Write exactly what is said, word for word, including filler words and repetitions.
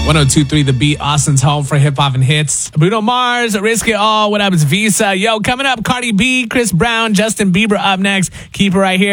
one oh two point three The Beat, Austin's home for hip hop and hits. Bruno Mars, Risk It All. What up? It's Visa. Yo, coming up, Cardi B, Chris Brown, Justin Bieber up next. Keep it right here.